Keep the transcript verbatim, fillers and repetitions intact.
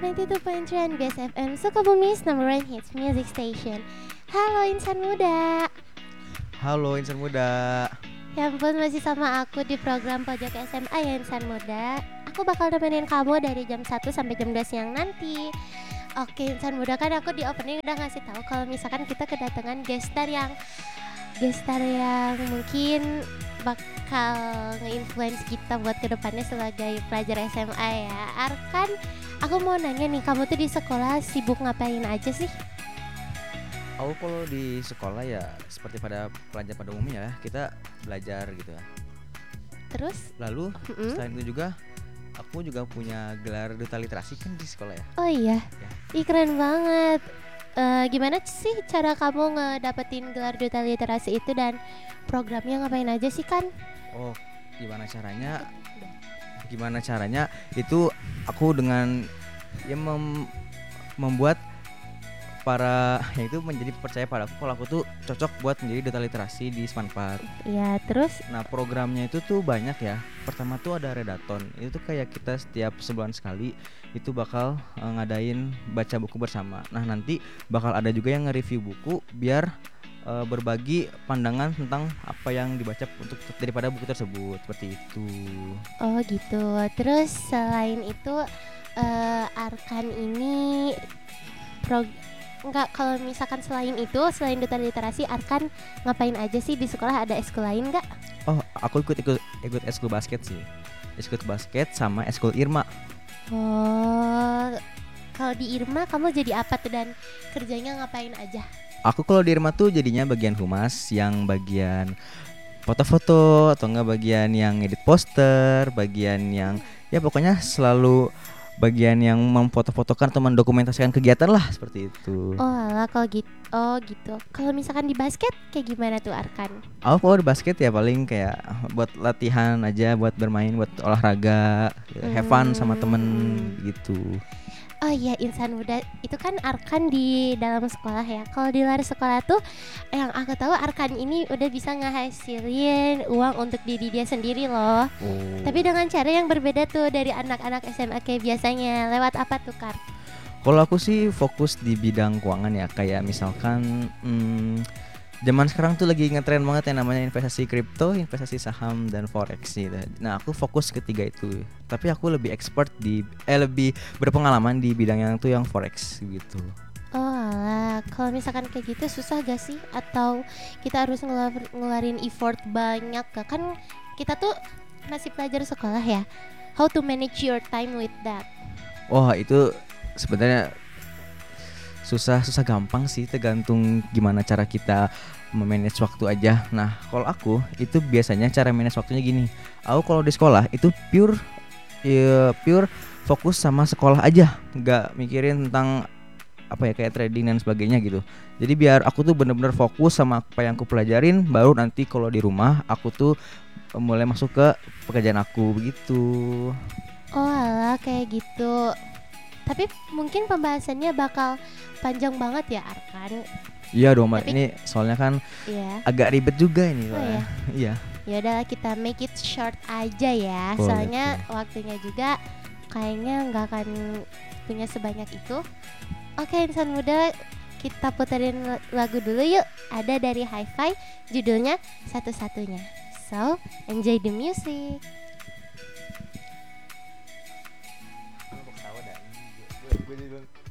sembilan puluh dua koma tiga Best F M Sukabumi's number one hits music station. Halo insan muda. Halo insan muda. Ya ampun, masih sama aku di program Pojok S M A ya insan muda. Aku bakal nemenin kamu dari jam satu sampai jam dua siang nanti. Oke insan muda, kan aku di opening udah ngasih tahu kalau misalkan kita kedatangan gestar yang gestar yang mungkin bakal nge-influence kita buat kedepannya sebagai pelajar S M A ya. Arkan, aku mau nanya nih, kamu tuh di sekolah sibuk ngapain aja sih? Aku kalau di sekolah ya seperti pada pelajar pada umumnya ya, kita belajar gitu ya. Terus? Lalu Mm-mm. selain itu juga aku juga punya gelar duta literasi kan di sekolah ya. Oh iya, Ya. ih keren banget. Eh, gimana sih cara kamu ngedapetin gelar duta literasi itu dan programnya ngapain aja sih kan? Oh, gimana caranya? Gimana caranya? Itu aku dengan ya mem- membuat para yang itu menjadi percaya padaku kalau aku tuh cocok buat menjadi duta literasi di Smanpar. Ya terus? Nah programnya itu tuh banyak ya. Pertama tuh ada redaton. Itu tuh kayak kita setiap sebulan sekali itu bakal uh, ngadain baca buku bersama. Nah nanti bakal ada juga yang nge-review buku biar uh, berbagi pandangan tentang apa yang dibaca untuk daripada buku tersebut. Seperti itu. Oh gitu. Terus selain itu eh, Arkan ini pro enggak, kalau misalkan selain itu, selain duta literasi, Arkan ngapain aja sih di sekolah? Ada eskul lain nggak? Oh aku ikut ikut ikut eskul basket sih. Eskul basket sama eskul Irma. Oh, kalau di Irma kamu jadi apa tuh dan kerjanya ngapain aja? Aku kalau di Irma tuh jadinya bagian humas, yang bagian foto-foto atau enggak bagian yang edit poster, bagian yang ya pokoknya selalu bagian yang memfoto-fotokan atau mendokumentasikan kegiatan lah seperti itu. Oh alah, kalau gitu. Oh gitu. Kalau misalkan di basket kayak gimana tuh Arkan? Aku kalau di basket ya paling kayak buat latihan aja, buat bermain, buat olahraga, have fun sama temen Hmm. gitu. Oh iya, insan muda itu kan Arkan di dalam sekolah ya. Kalau di luar sekolah tuh yang aku tahu Arkan ini udah bisa ngehasilin uang untuk diri dia sendiri loh. Oh. Tapi dengan cara yang berbeda tuh dari anak-anak S M A kayak biasanya. Lewat apa tuh Kar? Kalau aku sih fokus di bidang keuangan ya, kayak misalkan hmm, zaman sekarang tuh lagi ngetren banget yang namanya investasi kripto, investasi saham dan forex gitu. Nah, aku fokus ketiga itu. Tapi aku lebih expert di eh lebih berpengalaman di bidang yang tuh yang forex gitu. Oh alah, kalau misalkan kayak gitu susah gak sih? Atau kita harus ngeluar- ngeluarin effort banyak gak? Kan kita tuh masih pelajar sekolah ya. How to manage your time with that? Wah, itu sebenarnya susah susah gampang sih, tergantung gimana cara kita memanage waktu aja. Nah kalau aku itu biasanya cara manage waktunya gini. Aku kalau di sekolah itu pure ya, pure fokus sama sekolah aja, nggak mikirin tentang apa ya kayak trading dan sebagainya gitu. Jadi biar aku tuh bener-bener fokus sama apa yang aku pelajarin, baru nanti kalau di rumah aku tuh eh, mulai masuk ke pekerjaan aku begitu. Oh alah, kayak gitu. Tapi mungkin pembahasannya bakal panjang banget ya Arkan. Iya dong Mbak, Tapi- ini soalnya kan Iya. agak ribet juga ini Oh, soalnya. Iya. Ya udah, kita make it short aja ya. Boleh Soalnya tuh. waktunya juga kayaknya nggak akan punya sebanyak itu. Oke insan muda, kita puterin l- lagu dulu yuk. Ada dari Hi-Fi, judulnya Satu-Satunya. So, enjoy the music. Gue